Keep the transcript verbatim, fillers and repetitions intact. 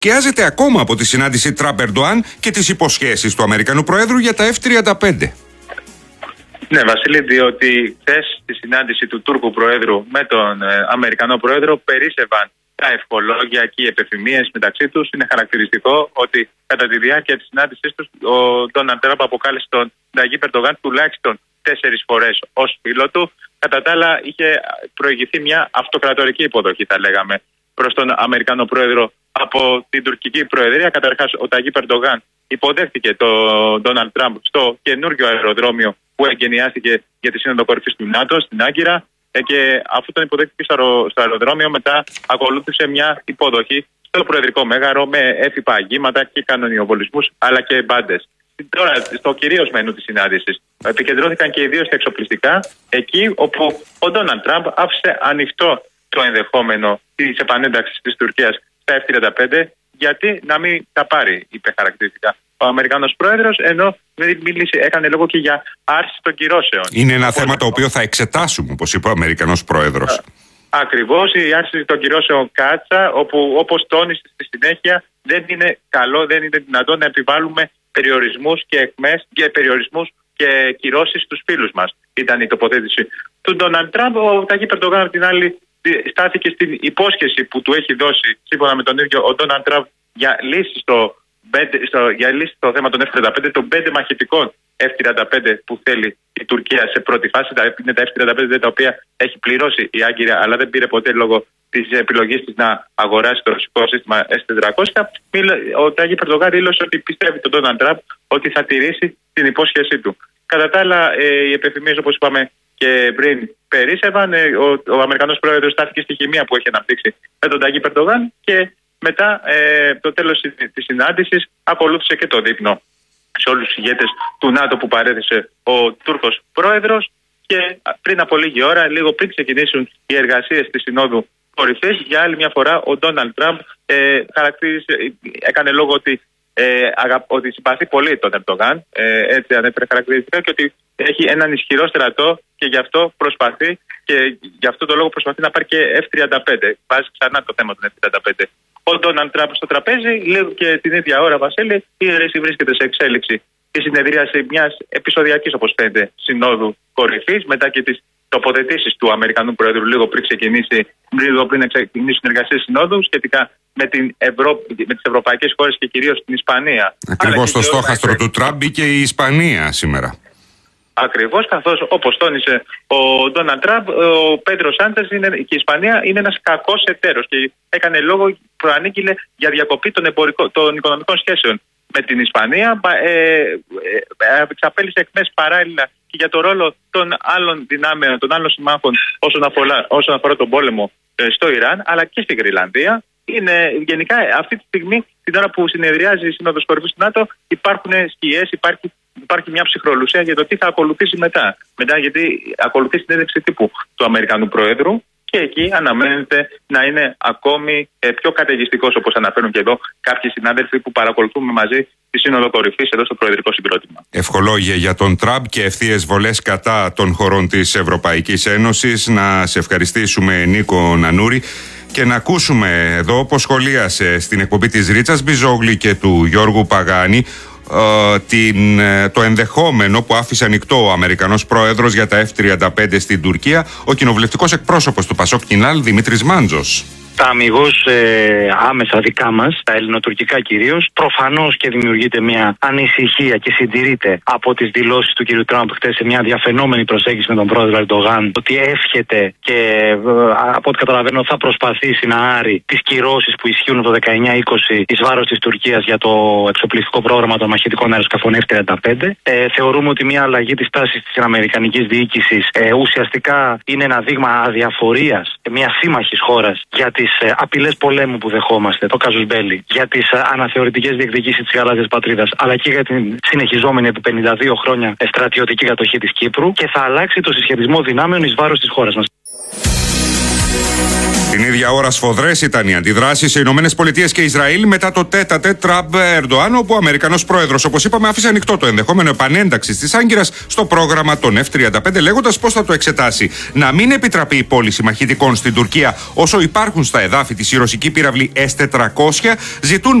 σκιάζεται ακόμα από τη συνάντηση Τραμπ-Ερντοάν και τις υποσχέσεις του Αμερικανού Προέδρου για τα εφ τριάντα πέντε. Ναι, Βασίλη, διότι χθες στη συνάντηση του Τούρκου Προέδρου με τον ε, Αμερικανό Πρόεδρο περίσσευαν τα ευχολόγια και οι επεφημίες μεταξύ τους. Είναι χαρακτηριστικό ότι κατά τη διάρκεια της συνάντησής τους ο Ντόναλντ Τραμπ αποκάλεσε τον Ταγίπ Ερντογάν τουλάχιστον τέσσερις φορές ως φίλο του. Κατά τα άλλα, είχε προηγηθεί μια αυτοκρατορική υποδοχή, θα λέγαμε, προς τον Αμερικανό Πρόεδρο από την τουρκική Προεδρία. Καταρχάς, ο Ταγίπ Ερντογάν υποδέχτηκε τον Ντόναλντ Τραμπ στο καινούργιο αεροδρόμιο που εγκαινιάστηκε για τη Σύνοδο Κορυφής του ΝΑΤΟ στην Άγκυρα. Και αφού τον υποδέχτηκε στο αεροδρόμιο, μετά ακολούθησε μια υποδοχή στο Προεδρικό Μέγαρο με έφυπα αγγίματα και κανονιοβολισμούς αλλά και μπάντες. Τώρα, στο κυρίως μενού της συνάντησης, επικεντρώθηκαν και οι δύο στα εξοπλιστικά, εκεί όπου ο Ντόναλντ Τραμπ άφησε ανοιχτό το ενδεχόμενο της επανένταξης της Τουρκίας στα εφ τριάντα πέντε, γιατί να μην τα πάρει, είπε χαρακτηριστικά ο Αμερικανός Πρόεδρος, ενώ μίλησε, έκανε λόγο και για άρση των κυρώσεων. Είναι ένα θέμα το οποίο θα εξετάσουμε, όπως είπε ο Αμερικανός Πρόεδρος. Ακριβώς, η άρση των κυρώσεων κάτσα, όπου όπως τόνισε στη συνέχεια, δεν είναι καλό, δεν είναι δυνατόν να επιβάλλουμε περιορισμούς και εκμές και περιορισμούς και κυρώσεις στους φίλους μας. Ήταν η τοποθέτηση του Ντόναλντ Τραμπ. Ο Ταγίπ Ερντογάν, απ' την άλλη, στάθηκε στην υπόσχεση που του έχει δώσει, σύμφωνα με τον ίδιο ο Ντόναλντ Τραμπ, για λύση στο, στο, για λύση στο θέμα των εφ τριάντα πέντε, των πέντε μαχητικών εφ τριάντα πέντε που θέλει η Τουρκία σε πρώτη φάση. Είναι τα εφ τριάντα πέντε τα οποία έχει πληρώσει η Άγκυρα, αλλά δεν πήρε ποτέ λόγω της επιλογής της να αγοράσει το ρωσικό σύστημα ες τετρακόσια. Ο Ταγίπ Ερντογάν δήλωσε ότι πιστεύει τον Ντόναλντ Τραμπ ότι θα τηρήσει την υπόσχεσή του. Κατά τα άλλα, ε, οι επεφημίες, όπως είπαμε και πριν, περίσσευαν. Ε, ο, ο Αμερικανός Πρόεδρος στάθηκε στη χημεία που έχει αναπτύξει με τον Ταγίπ Ερντογάν και μετά ε, το τέλος της συνάντησης ακολούθησε και το δείπνο σε όλους τους ηγέτες του ΝΑΤΟ που παρέθεσε ο Τούρκος Πρόεδρος. Και πριν από λίγη ώρα, λίγο πριν ξεκινήσουν οι εργασίες της Συνόδου Κορυφής, για άλλη μια φορά ο Ντόναλντ Τραμπ ε, έκανε λόγο ότι, ε, αγα, ότι συμπαθεί πολύ τον Ερντογάν, ε, έτσι ανέφερε χαρακτηριστικά, και ότι έχει έναν ισχυρό στρατό και γι' αυτό προσπαθεί και γι' αυτό το λόγο προσπαθεί να πάρει και εφ τριάντα πέντε. Βάζει ξανά το θέμα των εφ τριάντα πέντε. Ο Ντόναλντ Τραμπ στο τραπέζι, λίγο και την ίδια ώρα, Βασίλη, η αίρεση βρίσκεται σε εξέλιξη η συνεδρίαση μιας επεισοδιακής, όπως φαίνεται, Συνόδου Κορυφής, μετά και τις τοποθετήσεις του Αμερικανού Πρόεδρου λίγο πριν ξεκινήσει, λίγο πριν ξεκινήσουν εργασίες Συνόδου σχετικά με, την Ευρω... με τις ευρωπαϊκές χώρες και κυρίως την Ισπανία. Ακριβώς στο στόχαστρο του Τραμπ μπήκε η Ισπανία σήμερα. Ακριβώς, καθώς όπως τόνισε ο Ντόναλντ Τραμπ, ο Πέντρο Σάντσες και η Ισπανία είναι ένας κακός εταίρος και έκανε λόγο, προανήγγειλε για διακοπή των, των οικονομικών σχέσεων με την Ισπανία. Ε, ε, ε, εξαπέλυσε εκμές παράλληλα και για το ρόλο των άλλων δυνάμεων, των άλλων συμμάχων όσον αφορά, όσον αφορά τον πόλεμο ε, στο Ιράν, αλλά και στην Γρυλανδία. Είναι γενικά αυτή τη στιγμή, την ώρα που συνεδριάζει η Σύνοδος Κορυφής του ΝΑΤΟ, υπάρχουν σκιές, υπάρχει, υπάρχει μια ψυχρολουσία για το τι θα ακολουθήσει μετά. Μετά, γιατί ακολουθεί συνέντευξη τύπου του Αμερικανού Προέδρου. Και εκεί αναμένεται να είναι ακόμη ε, πιο καταιγιστικός, όπως αναφέρουν και εδώ κάποιοι συνάδελφοι που παρακολουθούμε μαζί τη Σύνοδο Κορυφής εδώ στο Προεδρικό Συγκρότημα. Ευχολόγια για τον Τραμπ και ευθείες βολές κατά των χωρών της Ευρωπαϊκής Ένωσης. Να σε ευχαριστήσουμε, Νίκο Νανούρη, και να ακούσουμε εδώ, όπως σχολίασε στην εκπομπή της Ρίτσας Μπιζόγλη και του Γιώργου Παγάνη, την, το ενδεχόμενο που άφησε ανοιχτό ο Αμερικανός Πρόεδρος για τα εφ τριάντα πέντε στην Τουρκία, ο κοινοβουλευτικός εκπρόσωπος του Πασόκ Κινάλ, Δημήτρης Μάντζος. Τα αμιγώς ε, άμεσα δικά μας, τα ελληνοτουρκικά κυρίως, προφανώς και δημιουργείται μια ανησυχία και συντηρείται από τις δηλώσεις του κ. Τραμπ χτες σε μια διαφαινόμενη προσέγγιση με τον πρόεδρο Ερντογάν, ότι εύχεται και ε, από ό,τι καταλαβαίνω θα προσπαθήσει να άρει τις κυρώσεις που ισχύουν το δεκαεννιά είκοσι εις βάρος της Τουρκίας για το εξοπλιστικό πρόγραμμα των μαχητικών αεροσκαφών εφ τριάντα πέντε. Ε, θεωρούμε ότι μια αλλαγή της τάσης της αμερικανικής διοίκησης ε, ουσιαστικά είναι ένα δείγμα αδιαφορίας μια σύμμαχης χώρας για τις ε, απειλές πολέμου που δεχόμαστε, το casus belli, για τις ε, αναθεωρητικές διεκδικήσεις της γαλάζιας πατρίδας, αλλά και για την συνεχιζόμενη επί πενήντα δύο χρόνια στρατιωτική κατοχή της Κύπρου, και θα αλλάξει το συσχετισμό δυνάμεων εις βάρος της χώρας μας. Την ίδια ώρα σφοδρές ήταν οι αντιδράσεις σε Ηνωμένες Πολιτείες και Ισραήλ μετά το τέτα-τέτ Τραμπ-Ερντοάν, όπου ο Αμερικανός πρόεδρος, όπως είπαμε, άφησε ανοιχτό το ενδεχόμενο επανένταξης της Άγκυρας στο πρόγραμμα των εφ τριάντα πέντε, λέγοντας πώς θα το εξετάσει. Να μην επιτραπεί η πώληση μαχητικών στην Τουρκία όσο υπάρχουν στα εδάφη της η ρωσική πύραυλη ες τετρακόσια, ζητούν